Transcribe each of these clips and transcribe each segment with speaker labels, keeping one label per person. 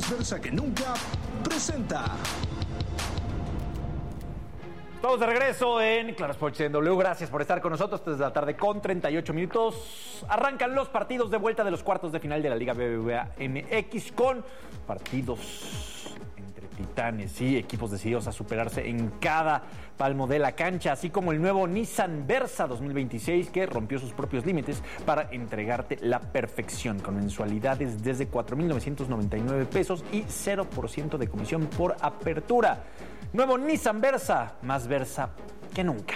Speaker 1: Versa que nunca presenta.
Speaker 2: Estamos de regreso en Claro Sports en W. Gracias por estar con nosotros desde la tarde con 38 minutos. Arrancan los partidos de vuelta de los cuartos de final de la Liga BBVA MX con partidos entre titanes y equipos decididos a superarse en cada palmo de la cancha, así como el nuevo Nissan Versa 2026 que rompió sus propios límites para entregarte la perfección con mensualidades desde 4,999 pesos y 0% de comisión por apertura. Nuevo Nissan Versa, más Versa que nunca.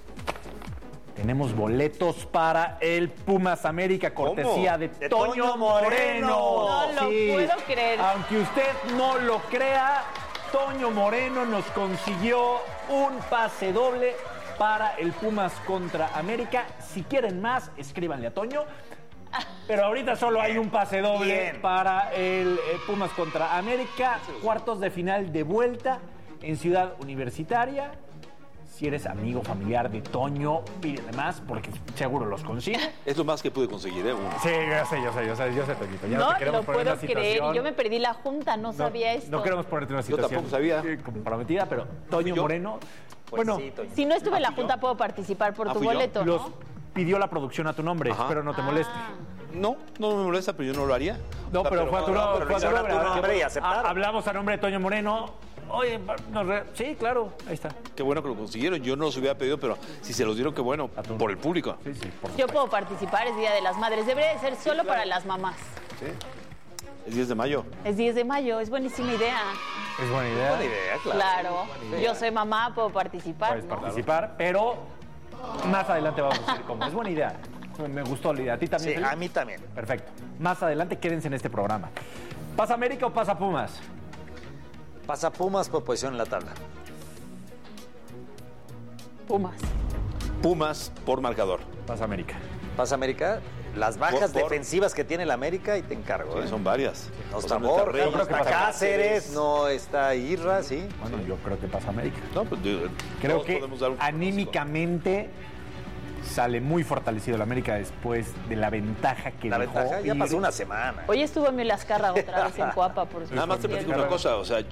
Speaker 2: Tenemos boletos para el Pumas América, cortesía de Toño Moreno.
Speaker 3: No lo puedo creer.
Speaker 2: Aunque usted no lo crea, Toño Moreno nos consiguió un pase doble para el Pumas contra América. Si quieren más, escríbanle a Toño. Pero ahorita solo hay un pase doble para el Pumas contra América. Cuartos de final de vuelta en Ciudad Universitaria. Si eres amigo familiar de Toño, pídele más porque seguro los consigue.
Speaker 4: Es lo más que pude conseguir, ¿eh?
Speaker 2: Sí, yo sé, Toñito. Ya
Speaker 3: No
Speaker 2: te queremos
Speaker 3: lo
Speaker 2: poner en
Speaker 3: puedo
Speaker 2: una situación.
Speaker 3: creer. Yo me perdí la junta, no sabía esto.
Speaker 2: No queremos ponerte en una
Speaker 4: Yo
Speaker 2: situación
Speaker 4: tampoco sabía.
Speaker 2: comprometida, pero Toño Moreno, bueno,
Speaker 5: Sí, Toño.
Speaker 3: Si no estuve en la junta, puedo participar por tu
Speaker 4: fui yo.
Speaker 3: boleto,
Speaker 2: los
Speaker 3: ¿no?
Speaker 2: pidió la producción a tu nombre.
Speaker 4: Ajá.
Speaker 2: Espero no te moleste.
Speaker 4: No me molesta, pero yo no lo haría.
Speaker 2: No, pero fue a tu nombre.
Speaker 5: pero mencionaron tu nombre y aceptaron.
Speaker 2: Hablamos a nombre de Toño Moreno. Oye, sí, claro, ahí está.
Speaker 4: Qué bueno que lo consiguieron. Yo no los hubiera pedido, pero si se los dieron, qué bueno. Por el público.
Speaker 2: Sí, por
Speaker 3: Yo puedo participar, es Día de las Madres. Debería de ser solo para las mamás.
Speaker 4: Sí. Es 10 de mayo.
Speaker 3: Es 10 de mayo, es buenísima idea.
Speaker 2: Es buena idea.
Speaker 5: Buena idea, claro.
Speaker 3: Claro, yo soy mamá, puedo participar,
Speaker 2: Puedes
Speaker 3: ¿no?
Speaker 2: participar, pero más adelante vamos a decir cómo. Es buena idea. Me gustó la idea. ¿A ti también?
Speaker 5: Sí,
Speaker 2: Felipe?
Speaker 5: a mí también.
Speaker 2: Perfecto. Más adelante quédense en este programa. ¿Pasa América o pasa Pumas?
Speaker 5: Pasa Pumas por posición en la tabla.
Speaker 3: Pumas.
Speaker 4: Pumas por marcador.
Speaker 2: Pasa América.
Speaker 5: Pasa América. Las bajas
Speaker 4: Por-
Speaker 5: defensivas que tiene la América y te encargo.
Speaker 4: Sí, son varias.
Speaker 5: No
Speaker 4: O
Speaker 5: está
Speaker 4: sea, no está
Speaker 5: Borja,
Speaker 4: Reyes,
Speaker 5: no está
Speaker 2: pasa
Speaker 5: Cáceres, no está Irra, sí.
Speaker 2: Bueno, yo creo que pasa América.
Speaker 4: No, pues,
Speaker 2: Creo
Speaker 4: todos
Speaker 2: que
Speaker 4: podemos dar un
Speaker 2: anímicamente sale muy fortalecido la América después de la ventaja que
Speaker 5: La
Speaker 2: dejó
Speaker 5: ventaja ya
Speaker 2: ir.
Speaker 5: pasó una semana.
Speaker 3: Hoy estuvo Emilio Azcárraga otra vez en Coapa, por
Speaker 4: Nada más te platico una cosa, o sea,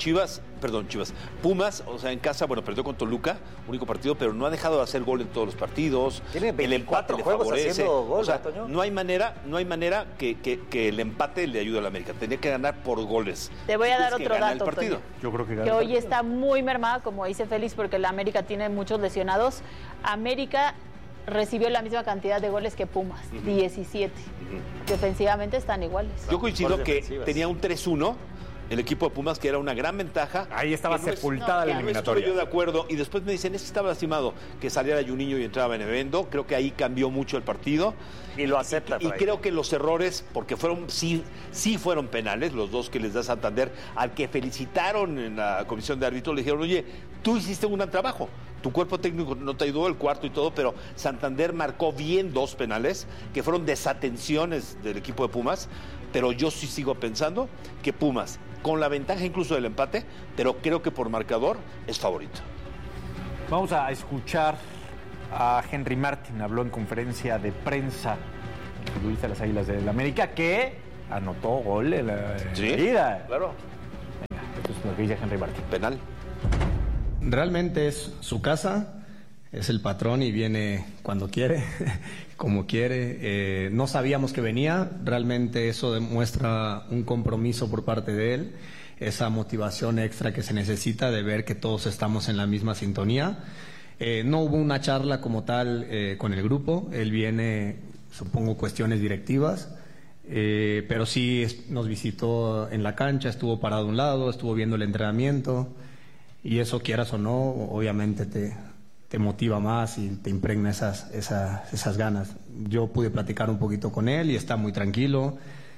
Speaker 4: Pumas, o sea, en casa, bueno, perdió con Toluca, único partido, pero no ha dejado de hacer gol en todos los partidos.
Speaker 5: Tiene 24
Speaker 4: el empate le
Speaker 5: juegos
Speaker 4: favorece.
Speaker 5: haciendo gol,
Speaker 4: o sea,
Speaker 5: Toño.
Speaker 4: no hay manera que el empate le ayude a la América. Tenía que ganar por goles.
Speaker 3: Te voy a dar
Speaker 4: Tienes que
Speaker 3: otro
Speaker 4: ganar
Speaker 3: dato,
Speaker 4: el partido.
Speaker 3: Toño.
Speaker 2: Yo creo que
Speaker 3: Que
Speaker 2: gana.
Speaker 3: hoy está muy mermada, como dice Félix, porque la América tiene muchos lesionados. América recibió la misma cantidad de goles que Pumas, 17. Defensivamente están iguales.
Speaker 4: Yo coincido
Speaker 5: Mejores
Speaker 4: que
Speaker 5: defensivas.
Speaker 4: tenía un 3-1 el equipo de Pumas, que era una gran ventaja.
Speaker 2: Ahí estaba
Speaker 4: Que no es-
Speaker 2: sepultada la
Speaker 4: que no estuve
Speaker 2: eliminatoria.
Speaker 4: yo de acuerdo. Y después me dicen, es que estaba lastimado, que saliera Juninho y entraba Benevendo. Creo que ahí cambió mucho el partido.
Speaker 5: Y lo acepta.
Speaker 4: Y
Speaker 5: Fray.
Speaker 4: creo que los errores, porque sí fueron penales, los dos que les da Santander, al que felicitaron en la comisión de árbitros, le dijeron, oye, tú hiciste un gran trabajo, tu cuerpo técnico no te ayudó, el cuarto y todo, pero Santander marcó bien 2 penales, que fueron desatenciones del equipo de Pumas, pero yo sí sigo pensando que Pumas, con la ventaja incluso del empate, pero creo que por marcador es favorito.
Speaker 2: Vamos a escuchar a Henry Martin, habló en conferencia de prensa el futbolista de las Águilas del América, que anotó gol en la ida.
Speaker 4: Claro.
Speaker 2: Venga, esto es lo que dice Henry Martin.
Speaker 4: Penal.
Speaker 6: Realmente es su casa, es el patrón y viene cuando quiere, como quiere. No sabíamos que venía, realmente eso demuestra un compromiso por parte de él, esa motivación extra que se necesita de ver que todos estamos en la misma sintonía. No hubo una charla como tal con el grupo, él viene, supongo, cuestiones directivas. Pero sí nos visitó en la cancha, estuvo parado a un lado, estuvo viendo el entrenamiento y eso, quieras o no, obviamente te motiva más y te impregna esas ganas. Yo pude platicar un poquito con él y está muy tranquilo,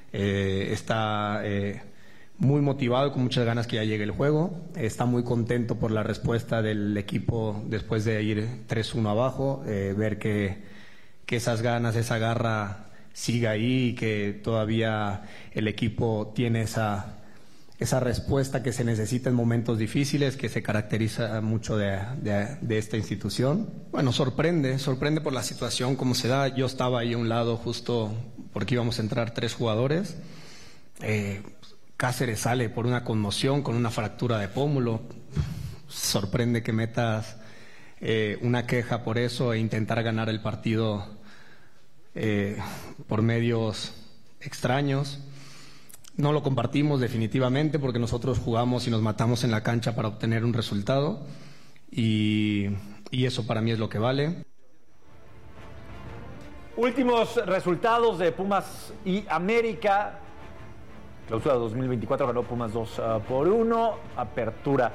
Speaker 6: está muy motivado y con muchas ganas que ya llegue el juego. Está muy contento por la respuesta del equipo después de ir 3-1 abajo, ver que esas ganas, esa garra siga ahí y que todavía el equipo tiene esa respuesta que se necesita en momentos difíciles, que se caracteriza mucho de esta institución. Bueno, sorprende por la situación como se da. Yo estaba ahí a un lado justo porque íbamos a entrar 3 jugadores. Cáceres sale por una conmoción con una fractura de pómulo. Sorprende que metas una queja por eso e intentar ganar el partido por medios extraños. No lo compartimos definitivamente porque nosotros jugamos y nos matamos en la cancha para obtener un resultado y eso para mí es lo que vale.
Speaker 2: Últimos resultados de Pumas y América. Clausura 2024 ganó Pumas 2-1. Apertura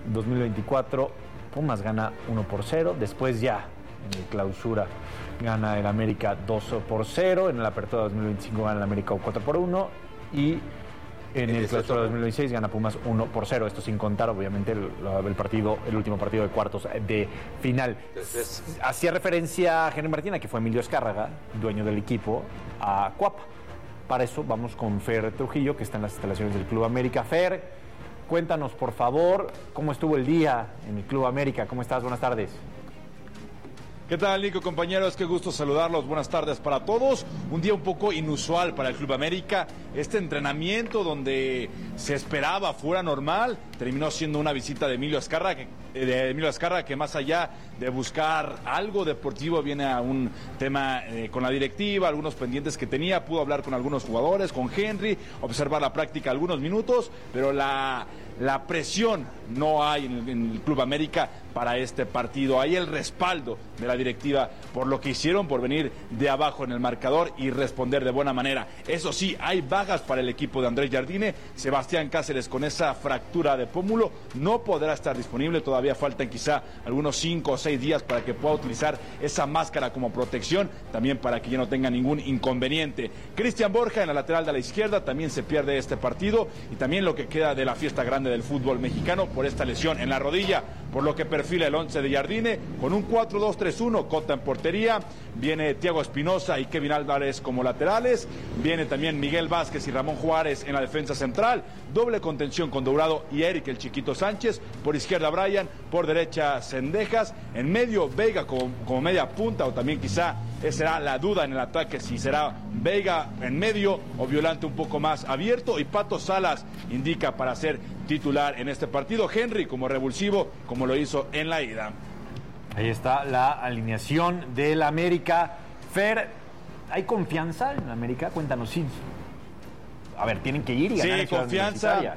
Speaker 2: 2024 Pumas gana 1-0. Después ya en Clausura gana el América 2-0. En la Apertura 2025 gana el América 4-1. Y en el Clausura 2026 gana Pumas 1-0. Esto sin contar, obviamente, el último partido de cuartos de final. Hacía referencia a Henry Martín, que fue Emilio Azcárraga, dueño del equipo, a Cuapa. Para eso vamos con Fer Trujillo, que está en las instalaciones del Club América. Fer, cuéntanos, por favor, cómo estuvo el día en el Club América. ¿Cómo estás? Buenas tardes.
Speaker 7: ¿Qué tal, Nico, compañeros? Qué gusto saludarlos. Buenas tardes para todos. Un día un poco inusual para el Club América. Este entrenamiento donde se esperaba fuera normal, terminó siendo una visita de Emilio Azcárraga, que más allá de buscar algo deportivo, viene a un tema con la directiva, algunos pendientes que tenía, pudo hablar con algunos jugadores, con Henry, observar la práctica algunos minutos, pero la presión no hay en el Club América para este partido. Hay el respaldo de la directiva por lo que hicieron, por venir de abajo en el marcador y responder de buena manera. Eso sí, hay bajas para el equipo de Andrés Jardine. Sebastián Cáceres, con esa fractura de pómulo, no podrá estar disponible. Todavía faltan quizá algunos 5 o 6 días para que pueda utilizar esa máscara como protección, también para que ya no tenga ningún inconveniente. Cristian Borja, en la lateral de la izquierda, también se pierde este partido, y también lo que queda de la fiesta grande del fútbol mexicano por esta lesión en la rodilla, por lo que perfila el 11 de Jardine con un 4-2-3-1, Cota en portería, viene Thiago Espinosa y Kevin Álvarez como laterales, viene también Miguel Vázquez y Ramón Juárez en la defensa central, doble contención con Dourado y Eric el Chiquito Sánchez, por izquierda Brian, por derecha Cendejas, en medio Veiga como media punta, o también quizá esa será la duda en el ataque, si será Veiga en medio o Violante un poco más abierto, y Pato Salas indica para ser titular en este partido, Henry como revulsivo, como lo hizo en la ida.
Speaker 2: Ahí está la alineación del América. Fer, ¿hay confianza en América? Cuéntanos, sí. A ver, tienen que ir y ganar.
Speaker 7: Sí, confianza.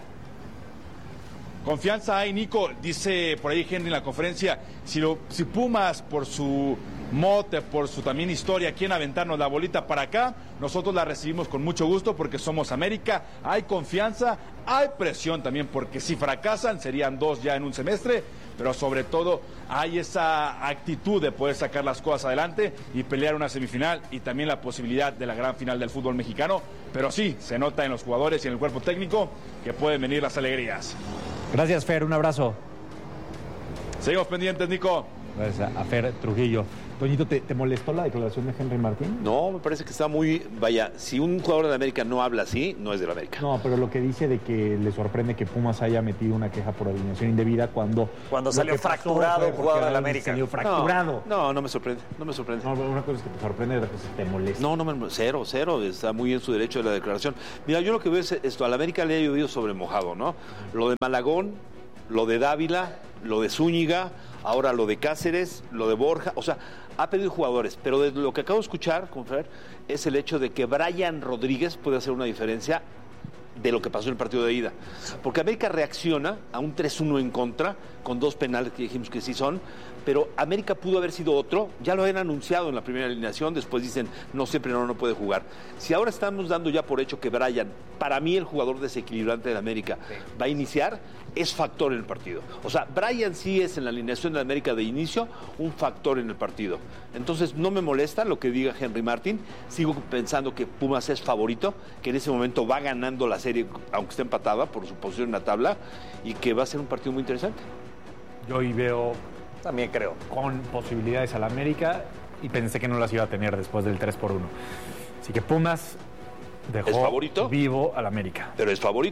Speaker 7: Confianza hay, Nico. Dice por ahí Henry en la conferencia, si Pumas, por su mote, por su también historia, quieren aventarnos la bolita para acá, nosotros la recibimos con mucho gusto porque somos América. Hay confianza, hay presión también, porque si fracasan serían 2 ya en un semestre, pero sobre todo hay esa actitud de poder sacar las cosas adelante y pelear una semifinal, y también la posibilidad de la gran final del fútbol mexicano. Pero sí, se nota en los jugadores y en el cuerpo técnico que pueden venir las alegrías.
Speaker 2: Gracias, Fer, un abrazo.
Speaker 7: Seguimos pendientes, Nico.
Speaker 2: Gracias a Fer Trujillo. Toñito, ¿te molestó la declaración de Henry Martín?
Speaker 4: No, me parece que está muy... Vaya, si un jugador de América no habla así, no es de la América.
Speaker 2: No, pero lo que dice de que le sorprende que Pumas haya metido una queja por alineación indebida cuando
Speaker 5: salió fracturado un jugador de la América.
Speaker 2: Salió fracturado.
Speaker 4: No me sorprende, no me sorprende.
Speaker 2: No, una cosa es que te sorprende, otra cosa es que te molesta.
Speaker 4: No, cero, está muy en su derecho de la declaración. Mira, yo lo que veo es esto, a la América le ha llovido sobre mojado, ¿no? Lo de Malagón, lo de Dávila, lo de Zúñiga, ahora lo de Cáceres, lo de Borja, o sea, ha pedido jugadores, pero de lo que acabo de escuchar, Fer, es el hecho de que Brian Rodríguez puede hacer una diferencia de lo que pasó en el partido de ida. Porque América reacciona a un 3-1 en contra, con 2 penales que dijimos que sí son, pero América pudo haber sido otro, ya lo habían anunciado en la primera alineación, después dicen, no, siempre no puede jugar. Si ahora estamos dando ya por hecho que Brian, para mí el jugador desequilibrante de América, va a iniciar, es factor en el partido. O sea, Brian sí es en la alineación de América de inicio un factor en el partido. Entonces no me molesta lo que diga Henry Martín, sigo pensando que Pumas es favorito, que en ese momento va ganando la serie, aunque esté empatada por su posición en la tabla, y que va a ser un partido muy interesante.
Speaker 2: Yo hoy veo...
Speaker 5: También creo.
Speaker 2: Con posibilidades al América, y pensé que no las iba a tener después del 3-1. Así que Pumas dejó
Speaker 4: ¿Es favorito?
Speaker 2: Vivo al América.
Speaker 4: Pero es favorito.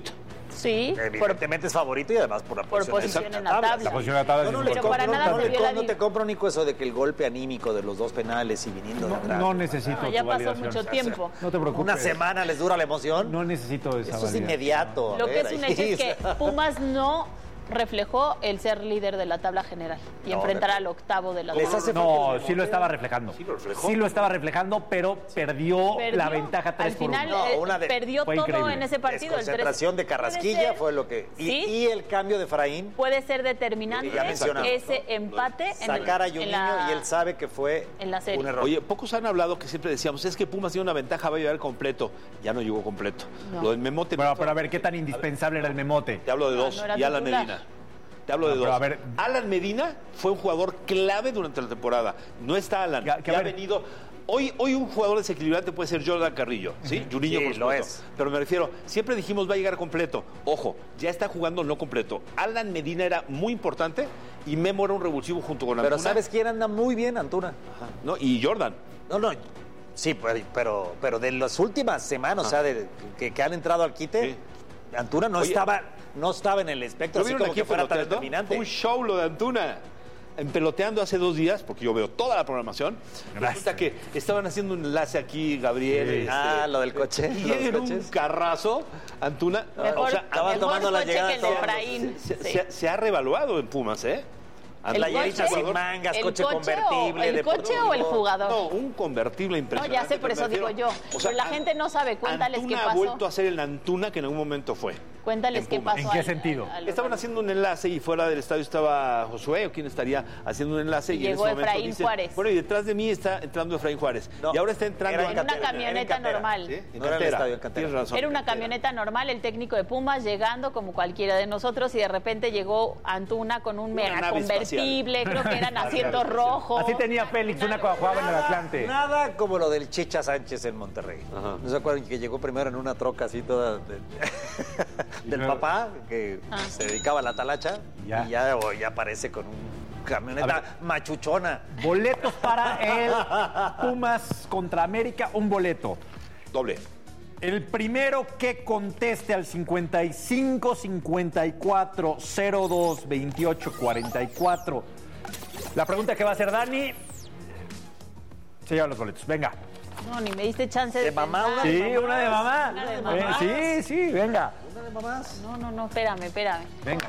Speaker 3: Sí,
Speaker 5: Evidentemente es favorito y además por la
Speaker 3: posición en la tabla.
Speaker 2: La posición de la tabla es
Speaker 5: No,
Speaker 3: Pero para nada se vio la
Speaker 5: no te compro, Nico, eso de que el golpe anímico de los dos penales y viniendo de atrás.
Speaker 2: No necesito
Speaker 3: ya
Speaker 2: tu
Speaker 3: pasó
Speaker 2: validación.
Speaker 3: mucho tiempo.
Speaker 2: No te preocupes.
Speaker 5: Una semana les dura la emoción.
Speaker 2: No necesito esa
Speaker 5: Eso es
Speaker 2: validación.
Speaker 5: inmediato.
Speaker 3: Lo
Speaker 5: A
Speaker 3: que
Speaker 5: ver,
Speaker 3: es un
Speaker 5: ahí.
Speaker 3: hecho es que Pumas no reflejó el ser líder de la tabla general y enfrentar al octavo de la
Speaker 5: Les
Speaker 3: tabla.
Speaker 5: hace
Speaker 2: No, sí lo estaba reflejando.
Speaker 4: Sí lo reflejó.
Speaker 2: Sí lo estaba reflejando, pero perdió la ventaja 3
Speaker 3: Al
Speaker 2: por 1.
Speaker 3: final
Speaker 5: No, una de-
Speaker 3: perdió
Speaker 2: fue
Speaker 3: todo
Speaker 2: increíble.
Speaker 3: en ese partido. El
Speaker 5: Concentración
Speaker 3: 3.
Speaker 5: de Carrasquilla fue lo que...
Speaker 3: ¿Sí?
Speaker 5: Y el cambio de Efraín,
Speaker 3: Puede ser determinante
Speaker 5: Ya mencionamos,
Speaker 3: ese empate
Speaker 5: sacar a Juninho y él sabe que fue
Speaker 3: en la serie.
Speaker 5: un error.
Speaker 4: Oye, pocos han hablado que siempre decíamos, es que Pumas tiene una ventaja, va a llegar completo. Ya no llegó completo.
Speaker 3: No.
Speaker 4: Lo del Memote...
Speaker 2: Pero a ver, ¿qué tan indispensable era el Memote?
Speaker 4: Te hablo de dos.
Speaker 3: no era
Speaker 4: Y Alan
Speaker 3: titular.
Speaker 4: Medina. Te hablo de
Speaker 2: No, pero
Speaker 4: dos.
Speaker 2: a ver.
Speaker 4: Alan Medina fue un jugador clave durante la temporada. No está Alan.
Speaker 2: Que a
Speaker 4: Ya ha
Speaker 2: ver.
Speaker 4: venido... Hoy un jugador desequilibrante puede ser Jordan Carrillo, ¿sí? Juninho,
Speaker 5: Sí,
Speaker 4: por
Speaker 5: lo
Speaker 4: supuesto.
Speaker 5: es.
Speaker 4: Pero me refiero, siempre dijimos va a llegar completo. Ojo, ya está jugando no completo. Alan Medina era muy importante y Memo era un revulsivo junto con Antuna.
Speaker 5: Pero ¿sabes quién anda muy bien, Antuna?
Speaker 4: Ajá, ¿no? Y Jordan.
Speaker 5: No, sí, pero de las últimas semanas, o sea, que han entrado al quite,
Speaker 4: Sí.
Speaker 5: Antuna no
Speaker 4: Oye,
Speaker 5: estaba en el espectro,
Speaker 4: ¿Lo
Speaker 5: así
Speaker 4: vieron
Speaker 5: como
Speaker 4: aquí
Speaker 5: que fuera tan
Speaker 4: peloteando?
Speaker 5: determinante.
Speaker 4: Fue un show lo de Antuna. En Peloteando hace 2 días, porque yo veo toda la programación, resulta que estaban haciendo un enlace aquí, Gabriel.
Speaker 5: Lo del coche.
Speaker 4: Y
Speaker 5: lo de los
Speaker 4: era un
Speaker 5: coches.
Speaker 4: carrazo, Antuna.
Speaker 3: Mejor,
Speaker 5: estaban
Speaker 3: mejor
Speaker 5: tomando la
Speaker 3: coche
Speaker 5: llegada
Speaker 3: que el de
Speaker 5: todos.
Speaker 3: Efraín.
Speaker 4: Se ha revaluado en Pumas, ¿eh?
Speaker 5: Playerita
Speaker 3: coche?
Speaker 5: sin mangas,
Speaker 3: ¿El
Speaker 5: coche
Speaker 3: coche
Speaker 5: convertible.
Speaker 3: ¿El coche o el jugador?
Speaker 4: No, un convertible
Speaker 3: No,
Speaker 4: impresionante.
Speaker 3: ya sé, por
Speaker 4: pero
Speaker 3: eso
Speaker 4: me
Speaker 3: digo
Speaker 4: refiero-
Speaker 3: yo.
Speaker 4: o sea,
Speaker 3: Pero la gente no sabe. Cuéntales
Speaker 4: Antuna
Speaker 3: qué
Speaker 4: ha
Speaker 3: pasó.
Speaker 4: vuelto a ser el Antuna que en algún momento fue.
Speaker 3: Cuéntales
Speaker 4: en
Speaker 3: qué
Speaker 4: Pumas.
Speaker 3: pasó.
Speaker 2: ¿En qué sentido?
Speaker 4: Estaban haciendo un enlace y fuera del estadio estaba Josué o quien estaría haciendo un enlace. Y en
Speaker 3: Llegó
Speaker 4: ese momento
Speaker 3: Efraín
Speaker 4: dicen,
Speaker 3: Juárez.
Speaker 4: bueno, y detrás de mí está entrando Efraín Juárez.
Speaker 5: No,
Speaker 4: y ahora está entrando
Speaker 5: era
Speaker 3: En una
Speaker 5: cantera,
Speaker 3: camioneta
Speaker 5: era en cantera.
Speaker 3: normal.
Speaker 4: ¿Sí? En
Speaker 5: No era en el
Speaker 4: cantera.
Speaker 5: estadio, en cantera.
Speaker 4: Tienes razón.
Speaker 3: Era una
Speaker 4: en cantera.
Speaker 3: camioneta normal, el técnico de Pumas llegando como cualquiera de nosotros y de repente llegó Antuna con un mega
Speaker 4: nave
Speaker 3: convertible, creo que eran asientos rojos.
Speaker 2: Así tenía Félix una cuando jugaba en el Atlante.
Speaker 5: Nada como lo del Chicha Sánchez en Monterrey.
Speaker 4: Ajá.
Speaker 5: ¿No se acuerdan que llegó primero en una troca así toda del papá, que se dedicaba a la talacha?
Speaker 2: Ya.
Speaker 5: Y ya aparece con un camioneta machuchona.
Speaker 2: Boletos para el Pumas contra América, un boleto.
Speaker 4: Doble.
Speaker 2: El primero que conteste al 55 54 02 28 44. La pregunta que va a hacer Dani se lleva los boletos. Venga.
Speaker 3: No, ni me diste chance de
Speaker 5: ¿De mamá,
Speaker 3: pensar.
Speaker 2: Sí, una de mamá.
Speaker 3: Una de mamá.
Speaker 2: Sí, venga.
Speaker 5: ¿Una de mamás?
Speaker 3: No, espérame.
Speaker 2: Venga.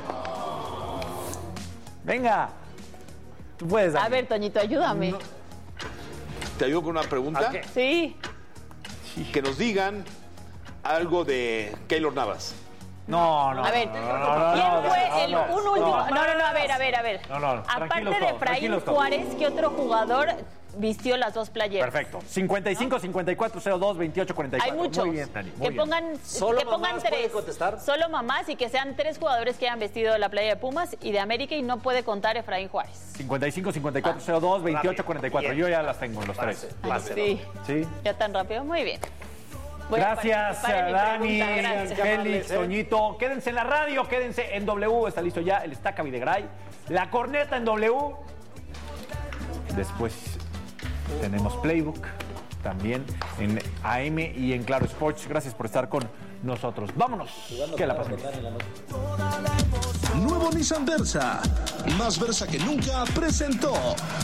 Speaker 2: Venga. Tú puedes, Dani.
Speaker 3: A ver, Toñito, ayúdame.
Speaker 4: ¿Te ayudo con una pregunta?
Speaker 5: ¿A qué?
Speaker 3: Sí.
Speaker 4: Que nos digan algo de Keylor Navas.
Speaker 2: No.
Speaker 3: A ver, ¿quién
Speaker 2: no,
Speaker 3: fue el
Speaker 2: no,
Speaker 3: un último?
Speaker 2: no.
Speaker 3: No, a ver.
Speaker 2: No,
Speaker 3: Aparte
Speaker 2: tranquilos
Speaker 3: de
Speaker 2: todos,
Speaker 3: Efraín
Speaker 2: tranquilos todos.
Speaker 3: Juárez, ¿qué otro jugador vistió las dos playeras?
Speaker 2: Perfecto. 55 54 02 28 44.
Speaker 3: Hay muchos.
Speaker 2: Muy bien, Dani. Muy
Speaker 3: que
Speaker 2: bien.
Speaker 3: pongan,
Speaker 5: ¿Solo
Speaker 3: que pongan
Speaker 5: mamás pueden
Speaker 3: 3.
Speaker 5: contestar?
Speaker 3: Solo mamás y que sean 3 jugadores que hayan vestido la playa de Pumas y de América y no puede contar Efraín Juárez.
Speaker 2: 55 54 02 28 44.
Speaker 5: Bien.
Speaker 2: Yo ya las tengo los 3.
Speaker 3: Sí.
Speaker 2: Sí.
Speaker 3: ¿Ya tan rápido? Muy bien. Voy a
Speaker 2: Gracias,
Speaker 3: participar en mi
Speaker 2: Dani,
Speaker 3: pregunta, gracias.
Speaker 2: Félix, Toñito. Quédense en la radio, quédense en W. Está listo ya el Estaca Videgaray. La corneta en W. Después tenemos Playbook también en AM y en Claro Sports. Gracias por estar con nosotros. Vámonos. Que la pasen bien.
Speaker 1: Nuevo Nissan Versa. Más Versa que nunca presentó.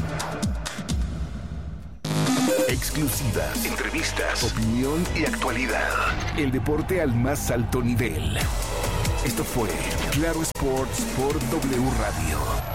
Speaker 8: Exclusivas, entrevistas, opinión y actualidad. El deporte al más alto nivel. Esto fue Claro Sports por W Radio.